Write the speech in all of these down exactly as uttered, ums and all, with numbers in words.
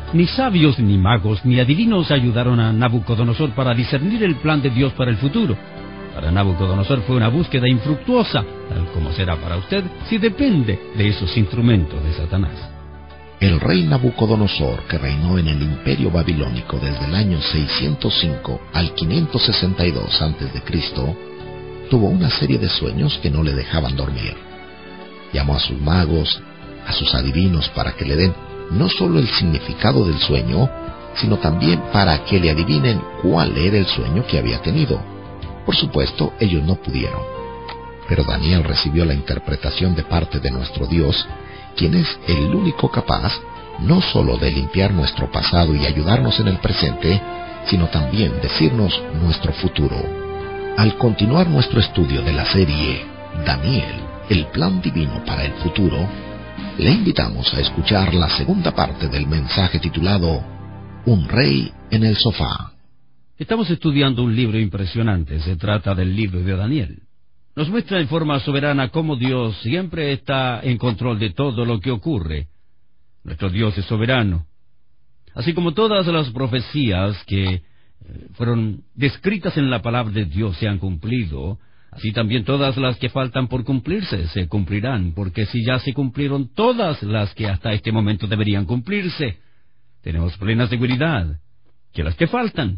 Ni sabios, ni magos, ni adivinos ayudaron a Nabucodonosor para discernir el plan de Dios para el futuro. Para Nabucodonosor fue una búsqueda infructuosa, tal como será para usted si depende de esos instrumentos de Satanás. El rey Nabucodonosor, que reinó en el imperio babilónico desde el año seiscientos cinco al quinientos sesenta y dos antes de Cristo, tuvo una serie de sueños que no le dejaban dormir. Llamó a sus magos, a sus adivinos para que le den no solo el significado del sueño, sino también para que le adivinen cuál era el sueño que había tenido. Por supuesto, ellos no pudieron. Pero Daniel recibió la interpretación de parte de nuestro Dios, quien es el único capaz no solo de limpiar nuestro pasado y ayudarnos en el presente, sino también decirnos nuestro futuro. Al continuar nuestro estudio de la serie Daniel, el plan divino para el futuro, le invitamos a escuchar la segunda parte del mensaje titulado Un rey en el sofá. Estamos estudiando un libro impresionante. Se trata del libro de Daniel. Nos muestra en forma soberana cómo Dios siempre está en control de todo lo que ocurre. Nuestro Dios es soberano. Así como todas las profecías que eh, fueron descritas en la palabra de Dios se han cumplido, así también todas las que faltan por cumplirse se cumplirán, porque si ya se cumplieron todas las que hasta este momento deberían cumplirse, tenemos plena seguridad que las que faltan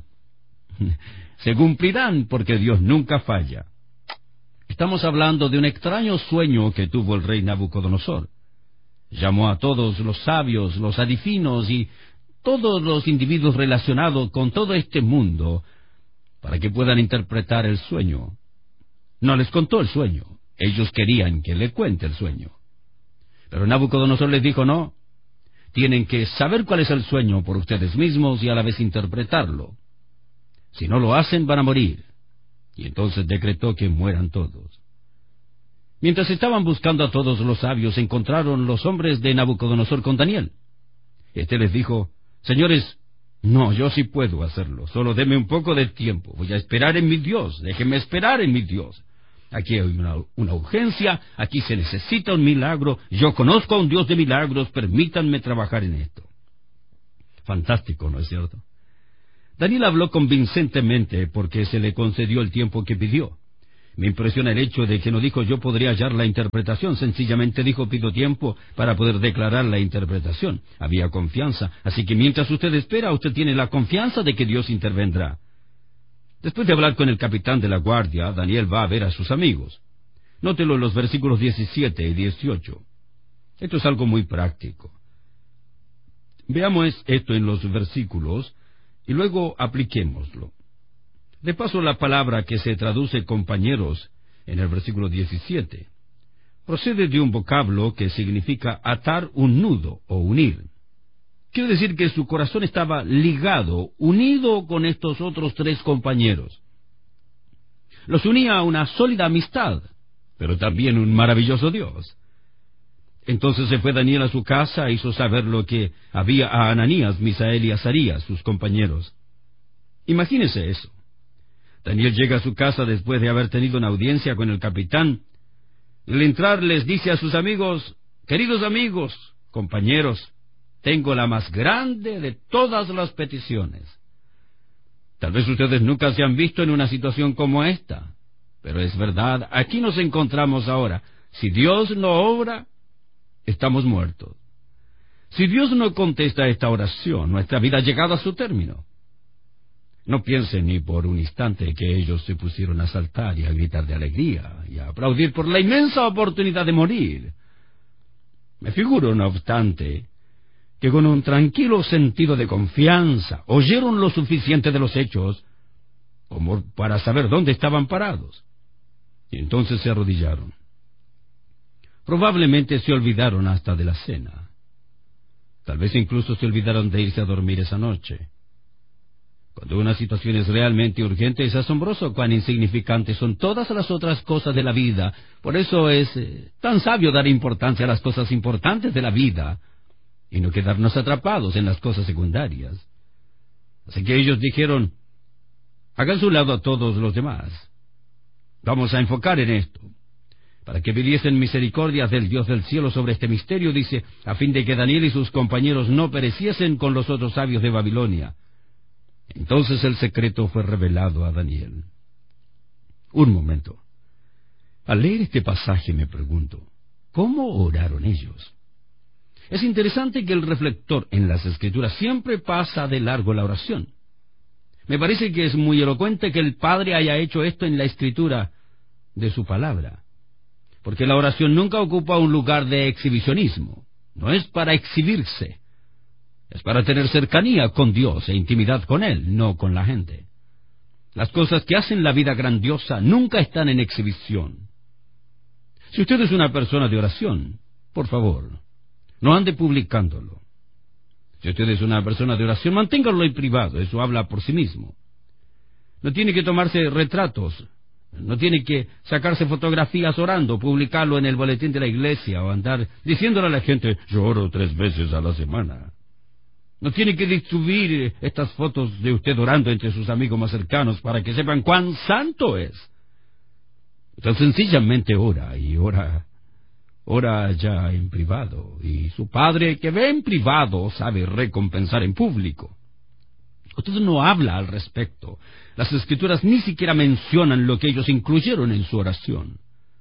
se cumplirán, porque Dios nunca falla. Estamos hablando de un extraño sueño que tuvo el rey Nabucodonosor. Llamó a todos los sabios, los adivinos y todos los individuos relacionados con todo este mundo para que puedan interpretar el sueño. No les contó el sueño. Ellos querían que le cuente el sueño. Pero Nabucodonosor les dijo, no, tienen que saber cuál es el sueño por ustedes mismos y a la vez interpretarlo. Si no lo hacen, van a morir. Y entonces decretó que mueran todos. Mientras estaban buscando a todos los sabios, encontraron los hombres de Nabucodonosor con Daniel. Este les dijo, señores, no, yo sí puedo hacerlo, solo denme un poco de tiempo, voy a esperar en mi Dios, déjenme esperar en mi Dios. Aquí hay una, una urgencia, aquí se necesita un milagro, yo conozco a un Dios de milagros, permítanme trabajar en esto. Fantástico, ¿no es cierto? Daniel habló convincentemente porque se le concedió el tiempo que pidió. Me impresiona el hecho de que no dijo yo podría hallar la interpretación, sencillamente dijo pido tiempo para poder declarar la interpretación. Había confianza, así que mientras usted espera, usted tiene la confianza de que Dios intervendrá. Después de hablar con el capitán de la guardia, Daniel va a ver a sus amigos. Nótelo en los versículos diecisiete y dieciocho. Esto es algo muy práctico. Veamos esto en los versículos y luego apliquémoslo. De paso, la palabra que se traduce compañeros en el versículo diecisiete procede de un vocablo que significa atar un nudo o unir. Quiere decir que su corazón estaba ligado, unido con estos otros tres compañeros. Los unía a una sólida amistad, pero también un maravilloso Dios. Entonces se fue Daniel a su casa e hizo saber lo que había a Ananías, Misael y Azarías, sus compañeros. Imagínese eso. Daniel llega a su casa después de haber tenido una audiencia con el capitán. Al entrar les dice a sus amigos, queridos amigos, compañeros, tengo la más grande de todas las peticiones. Tal vez ustedes nunca se han visto en una situación como esta, pero es verdad, aquí nos encontramos ahora. Si Dios no obra, estamos muertos. Si Dios no contesta esta oración, nuestra vida ha llegado a su término. No piensen ni por un instante que ellos se pusieron a saltar y a gritar de alegría y a aplaudir por la inmensa oportunidad de morir. Me figuro, no obstante, que con un tranquilo sentido de confianza oyeron lo suficiente de los hechos como para saber dónde estaban parados. Y entonces se arrodillaron. Probablemente se olvidaron hasta de la cena. Tal vez incluso se olvidaron de irse a dormir esa noche. Cuando una situación es realmente urgente, es asombroso cuán insignificantes son todas las otras cosas de la vida. Por eso es eh, tan sabio dar importancia a las cosas importantes de la vida y no quedarnos atrapados en las cosas secundarias. Así que ellos dijeron, hagan su lado a todos los demás. Vamos a enfocar en esto. para que pidiesen misericordia del Dios del cielo sobre este misterio, dice, a fin de que Daniel y sus compañeros no pereciesen con los otros sabios de Babilonia. Entonces el secreto fue revelado a Daniel. Un momento. Al leer este pasaje me pregunto, ¿cómo oraron ellos? Es interesante que el reflector en las Escrituras siempre pasa de largo la oración. Me parece que es muy elocuente que el Padre haya hecho esto en la Escritura de su palabra, porque la oración nunca ocupa un lugar de exhibicionismo. No es para exhibirse, es para tener cercanía con Dios e intimidad con Él, no con la gente. Las cosas que hacen la vida grandiosa nunca están en exhibición. Si usted es una persona de oración, por favor, no ande publicándolo. Si usted es una persona de oración, manténgalo en privado, eso habla por sí mismo. No tiene que tomarse retratos, no tiene que sacarse fotografías orando, publicarlo en el boletín de la iglesia o andar diciéndole a la gente, yo oro tres veces a la semana. No tiene que distribuir estas fotos de usted orando entre sus amigos más cercanos para que sepan cuán santo es. Usted sencillamente ora y ora, ora ya en privado, y su Padre que ve en privado sabe recompensar en público. Usted no habla al respecto. Las Escrituras ni siquiera mencionan lo que ellos incluyeron en su oración.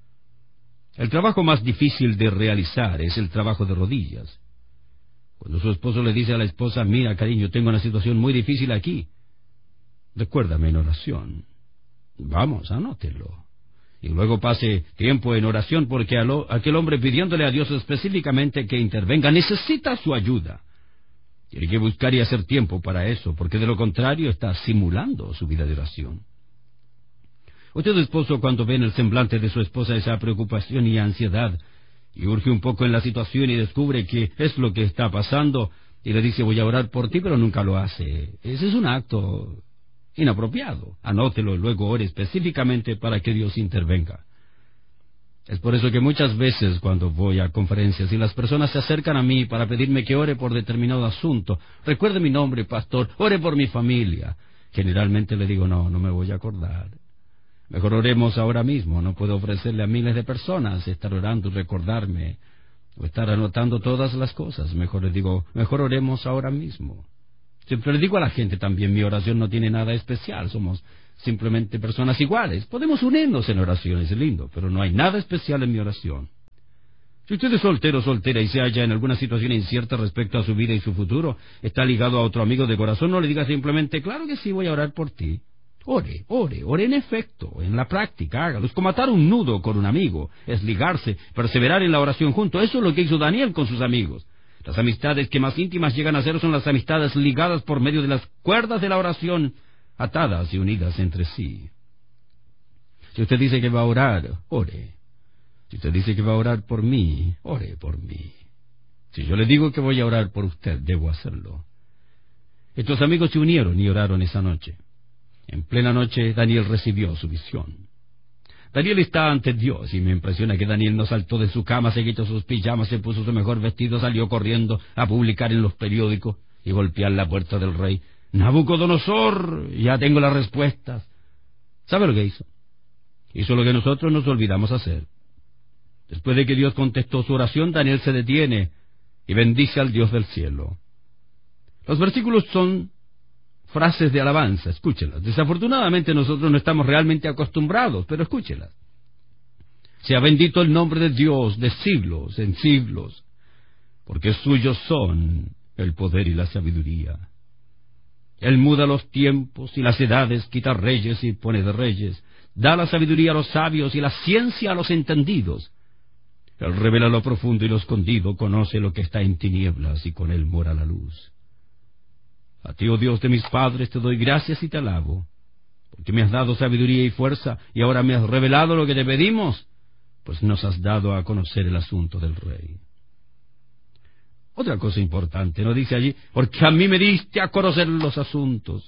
El trabajo más difícil de realizar es el trabajo de rodillas. Cuando su esposo le dice a la esposa, mira cariño, tengo una situación muy difícil aquí, recuérdame en oración. Vamos, anótelo. Y luego pase tiempo en oración porque aquel hombre pidiéndole a Dios específicamente que intervenga necesita su ayuda. Tiene que buscar y hacer tiempo para eso, porque de lo contrario está simulando su vida de oración. Usted, esposo, cuando ve en el semblante de su esposa esa preocupación y ansiedad, y urge un poco en la situación y descubre que es lo que está pasando, y le dice voy a orar por ti, pero nunca lo hace. Ese es un acto inapropiado. Anótelo y luego ore específicamente para que Dios intervenga. Es por eso que muchas veces cuando voy a conferencias y las personas se acercan a mí para pedirme que ore por determinado asunto, recuerde mi nombre, pastor, ore por mi familia, generalmente le digo no, no me voy a acordar. Mejor oremos ahora mismo. No puedo ofrecerle a miles de personas estar orando y recordarme o estar anotando todas las cosas. Mejor le digo, mejor oremos ahora mismo. Siempre le digo a la gente también, mi oración no tiene nada especial, somos simplemente personas iguales. Podemos unirnos en oraciones, es lindo, pero no hay nada especial en mi oración. Si usted es soltero o soltera y se halla en alguna situación incierta respecto a su vida y su futuro, está ligado a otro amigo de corazón, no le diga simplemente, claro que sí, voy a orar por ti. Ore, ore, ore en efecto, en la práctica, hágalo. Es como atar un nudo con un amigo, es ligarse, perseverar en la oración junto. Eso es lo que hizo Daniel con sus amigos. Las amistades que más íntimas llegan a ser son las amistades ligadas por medio de las cuerdas de la oración, atadas y unidas entre sí. Si usted dice que va a orar, ore. Si usted dice que va a orar por mí, ore por mí. Si yo le digo que voy a orar por usted, debo hacerlo. Estos amigos se unieron y oraron esa noche. En plena noche, Daniel recibió su visión. Daniel está ante Dios, y me impresiona que Daniel no saltó de su cama, se quitó sus pijamas, se puso su mejor vestido, salió corriendo a publicar en los periódicos y golpear la puerta del rey. Nabucodonosor, ya tengo las respuestas. ¿Sabe lo que hizo? Hizo lo que nosotros nos olvidamos hacer. Después de que Dios contestó su oración, Daniel se detiene y bendice al Dios del cielo. Los versículos son frases de alabanza, escúchelas. Desafortunadamente nosotros no estamos realmente acostumbrados, pero escúchelas. Sea bendito el nombre de Dios de siglos en siglos, porque suyos son el poder y la sabiduría. Él muda los tiempos y las edades, quita reyes y pone de reyes, da la sabiduría a los sabios y la ciencia a los entendidos. Él revela lo profundo y lo escondido, conoce lo que está en tinieblas y con él mora la luz. A ti, oh Dios de mis padres, te doy gracias y te alabo, porque me has dado sabiduría y fuerza, y ahora me has revelado lo que te pedimos, pues nos has dado a conocer el asunto del rey. Otra cosa importante, no dice allí, porque a mí me diste a conocer los asuntos.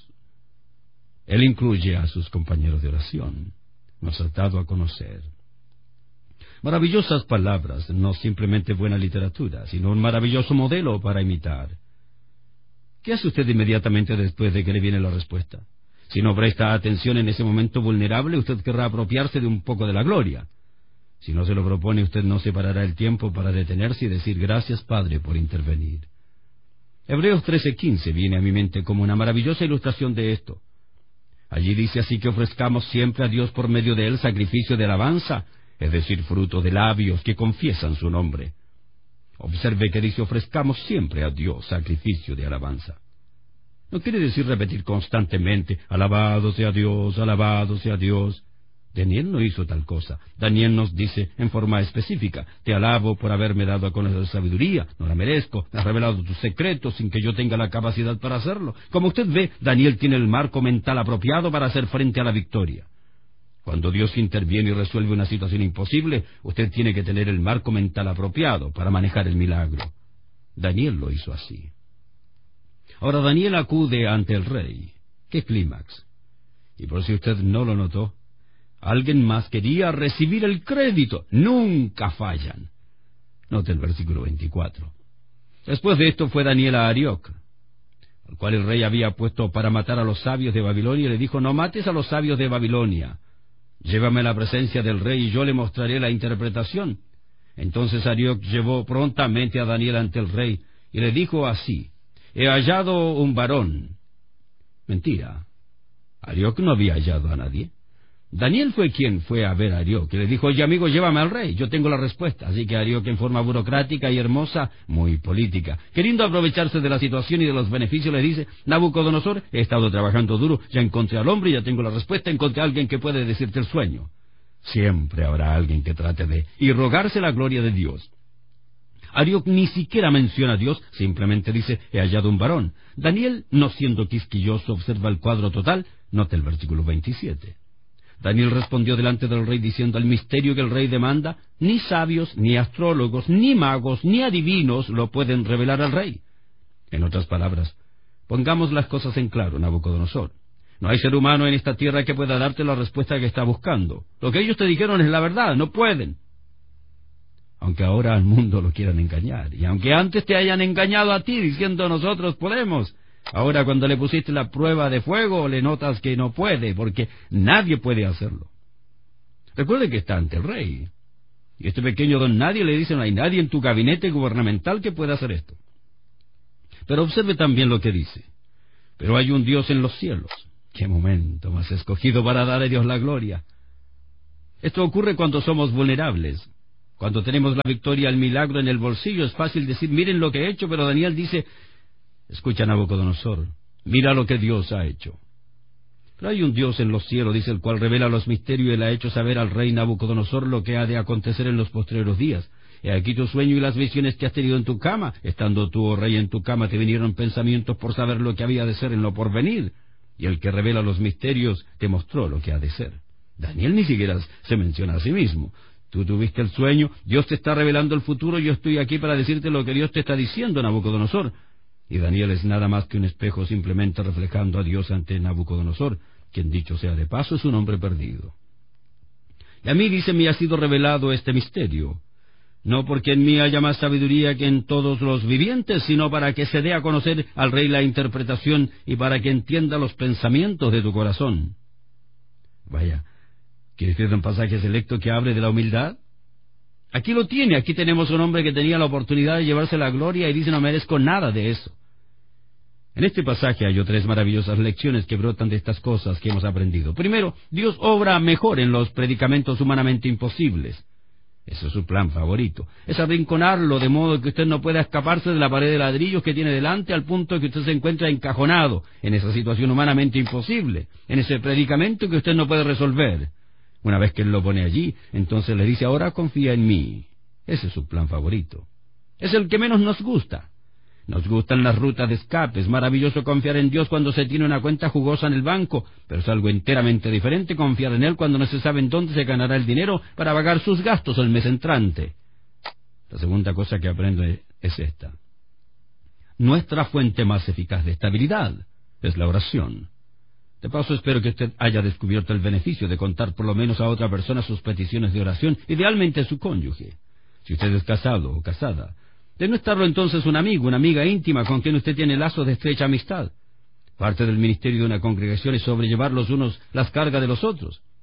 Él incluye a sus compañeros de oración, nos has dado a conocer. Maravillosas palabras, no simplemente buena literatura, sino un maravilloso modelo para imitar. ¿Qué hace usted inmediatamente después de que le viene la respuesta? Si no presta atención en ese momento vulnerable, usted querrá apropiarse de un poco de la gloria. Si no se lo propone, usted no separará el tiempo para detenerse y decir gracias, Padre, por intervenir. Hebreos trece quince viene a mi mente como una maravillosa ilustración de esto. Allí dice así que ofrezcamos siempre a Dios por medio de él sacrificio de alabanza, es decir, fruto de labios que confiesan su nombre. Observe que dice ofrezcamos siempre a Dios sacrificio de alabanza. No quiere decir repetir constantemente, alabado sea Dios, alabado sea Dios. Daniel no hizo tal cosa. Daniel nos dice en forma específica, te alabo por haberme dado a conocer sabiduría, no la merezco, me has revelado tus secretos sin que yo tenga la capacidad para hacerlo. Como usted ve, Daniel tiene el marco mental apropiado para hacer frente a la victoria. Cuando Dios interviene y resuelve una situación imposible, usted tiene que tener el marco mental apropiado para manejar el milagro. Daniel lo hizo así. Ahora Daniel acude ante el rey. ¡Qué clímax! Y por si usted no lo notó, alguien más quería recibir el crédito. Nunca fallan. Note el versículo veinticuatro. Después de esto fue Daniel a Arioc, al cual el rey había puesto para matar a los sabios de Babilonia, y le dijo, no mates a los sabios de Babilonia. Llévame a la presencia del rey y yo le mostraré la interpretación. Entonces Arioc llevó prontamente a Daniel ante el rey y le dijo así, he hallado un varón. Mentira. Arioc no había hallado a nadie. Daniel fue quien fue a ver a Arioc y le dijo, oye amigo, llévame al rey, yo tengo la respuesta. Así que Arioc, en forma burocrática y hermosa, muy política, queriendo aprovecharse de la situación y de los beneficios, le dice, Nabucodonosor, he estado trabajando duro, ya encontré al hombre, ya tengo la respuesta, encontré a alguien que puede decirte el sueño. Siempre habrá alguien que trate de irrogarse la gloria de Dios. Arioc ni siquiera menciona a Dios, simplemente dice, he hallado un varón. Daniel, no siendo quisquilloso, observa el cuadro total. Note el versículo veintisiete. Daniel respondió delante del rey diciendo, el misterio que el rey demanda, ni sabios, ni astrólogos, ni magos, ni adivinos lo pueden revelar al rey. En otras palabras, pongamos las cosas en claro, Nabucodonosor. No hay ser humano en esta tierra que pueda darte la respuesta que está buscando. Lo que ellos te dijeron es la verdad, no pueden. Aunque ahora al mundo lo quieran engañar, y aunque antes te hayan engañado a ti diciendo nosotros podemos, ahora cuando le pusiste la prueba de fuego le notas que no puede, porque nadie puede hacerlo. Recuerde que está ante el rey, y este pequeño don nadie le dice, no hay nadie en tu gabinete gubernamental que pueda hacer esto. Pero observe también lo que dice, pero hay un Dios en los cielos. ¡Qué momento más escogido para dar a Dios la gloria! Esto ocurre cuando somos vulnerables. Cuando tenemos la victoria, el milagro en el bolsillo, es fácil decir, miren lo que he hecho, pero Daniel dice, escucha Nabucodonosor, mira lo que Dios ha hecho. Pero hay un Dios en los cielos, dice, el cual revela los misterios y le ha hecho saber al rey Nabucodonosor lo que ha de acontecer en los postreros días. He aquí tu sueño y las visiones que has tenido en tu cama. Estando tú, oh rey, en tu cama, te vinieron pensamientos por saber lo que había de ser en lo porvenir. Y el que revela los misterios te mostró lo que ha de ser. Daniel ni siquiera se menciona a sí mismo. Tú tuviste el sueño, Dios te está revelando el futuro, yo estoy aquí para decirte lo que Dios te está diciendo, Nabucodonosor. Y Daniel es nada más que un espejo simplemente reflejando a Dios ante Nabucodonosor, quien dicho sea de paso es un hombre perdido. Y a mí, dice, me ha sido revelado este misterio, no porque en mí haya más sabiduría que en todos los vivientes, sino para que se dé a conocer al rey la interpretación y para que entienda los pensamientos de tu corazón. Vaya, ¿quiere decir un pasaje selecto que hable de la humildad? Aquí lo tiene, aquí tenemos un hombre que tenía la oportunidad de llevarse la gloria y dice, no merezco nada de eso. En este pasaje hay tres maravillosas lecciones que brotan de estas cosas que hemos aprendido. Primero, Dios obra mejor en los predicamentos humanamente imposibles. Ese es su plan favorito. Es arrinconarlo de modo que usted no pueda escaparse de la pared de ladrillos que tiene delante al punto que usted se encuentra encajonado en esa situación humanamente imposible, en ese predicamento que usted no puede resolver. Una vez que Él lo pone allí, entonces le dice, ahora confía en mí. Ese es su plan favorito. Es el que menos nos gusta. Nos gustan las rutas de escape. Es maravilloso confiar en Dios cuando se tiene una cuenta jugosa en el banco, pero es algo enteramente diferente confiar en Él cuando no se sabe en dónde se ganará el dinero para pagar sus gastos el mes entrante. La segunda cosa que aprende es esta. Nuestra fuente más eficaz de estabilidad es la oración. De paso, espero que usted haya descubierto el beneficio de contar por lo menos a otra persona sus peticiones de oración, idealmente su cónyuge. Si usted es casado o casada, de no estarlo entonces un amigo, una amiga íntima con quien usted tiene lazos de estrecha amistad. Parte del ministerio de una congregación es sobrellevar los unos las cargas de los otros.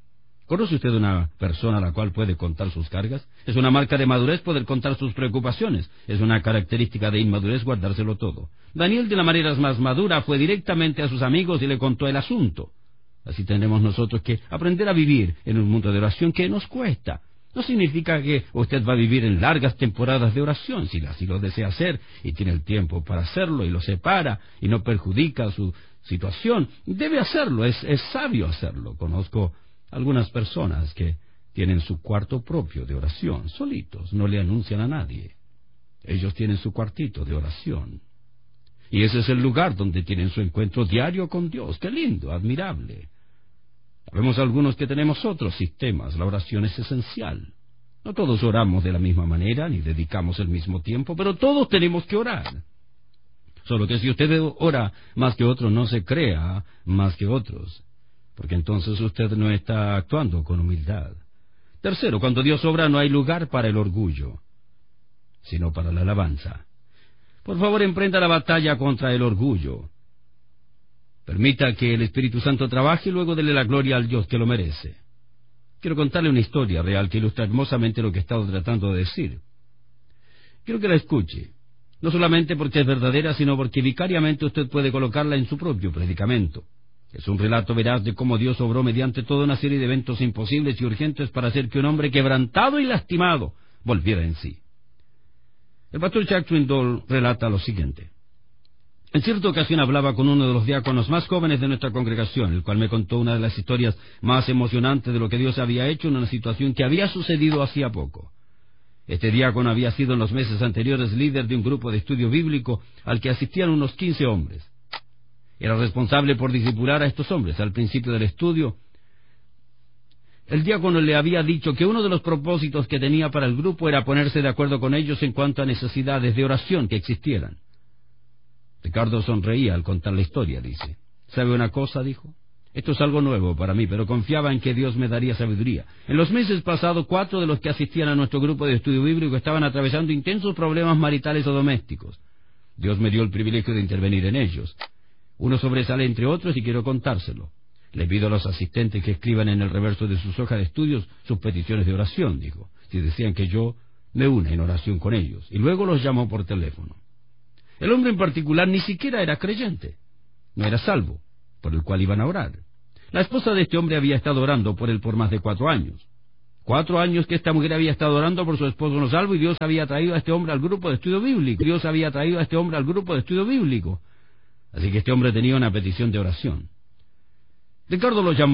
¿Conoce usted una persona a la cual puede contar sus cargas? Es una marca de madurez poder contar sus preocupaciones. Es una característica de inmadurez guardárselo todo. Daniel, de la manera más madura, fue directamente a sus amigos y le contó el asunto. Así tenemos nosotros que aprender a vivir en un mundo de oración que nos cuesta. No significa que usted va a vivir en largas temporadas de oración, si así lo desea hacer y tiene el tiempo para hacerlo y lo separa y no perjudica su situación. Debe hacerlo, es, es sabio hacerlo. Conozco algunas personas que tienen su cuarto propio de oración, solitos, no le anuncian a nadie. Ellos tienen su cuartito de oración. Y ese es el lugar donde tienen su encuentro diario con Dios. ¡Qué lindo, admirable! Vemos algunos que tenemos otros sistemas. La oración es esencial. No todos oramos de la misma manera, ni dedicamos el mismo tiempo, pero todos tenemos que orar. Solo que si usted ora más que otros, no se crea más que otros, porque entonces usted no está actuando con humildad. Tercero, cuando Dios obra no hay lugar para el orgullo, sino para la alabanza. Por favor, emprenda la batalla contra el orgullo. Permita que el Espíritu Santo trabaje y luego dele la gloria al Dios que lo merece. Quiero contarle una historia real que ilustra hermosamente lo que he estado tratando de decir. Quiero que la escuche, no solamente porque es verdadera, sino porque vicariamente usted puede colocarla en su propio predicamento. Es un relato veraz de cómo Dios obró mediante toda una serie de eventos imposibles y urgentes para hacer que un hombre quebrantado y lastimado volviera en sí. El pastor Chuck Swindoll relata lo siguiente. En cierta ocasión hablaba con uno de los diáconos más jóvenes de nuestra congregación, el cual me contó una de las historias más emocionantes de lo que Dios había hecho en una situación que había sucedido hacía poco. Este diácono había sido en los meses anteriores líder de un grupo de estudio bíblico al que asistían unos quince hombres. Era responsable por discipular a estos hombres. Al principio del estudio, el diácono le había dicho que uno de los propósitos que tenía para el grupo era ponerse de acuerdo con ellos en cuanto a necesidades de oración que existieran. Ricardo sonreía al contar la historia, dice. ¿Sabe una cosa?, dijo. Esto es algo nuevo para mí, pero confiaba en que Dios me daría sabiduría. En los meses pasados, cuatro de los que asistían a nuestro grupo de estudio bíblico estaban atravesando intensos problemas maritales o domésticos. Dios me dio el privilegio de intervenir en ellos. Uno sobresale entre otros y quiero contárselo. Le pido a los asistentes que escriban en el reverso de sus hojas de estudios sus peticiones de oración, dijo, si desean que yo me una en oración con ellos. Y luego los llamó por teléfono. El hombre en particular ni siquiera era creyente, no era salvo, por el cual iban a orar. La esposa de este hombre había estado orando por él por más de cuatro años. Cuatro años que esta mujer había estado orando por su esposo no salvo, y Dios había traído a este hombre al grupo de estudio bíblico. Dios había traído a este hombre al grupo de estudio bíblico. Así que este hombre tenía una petición de oración. Ricardo lo llamó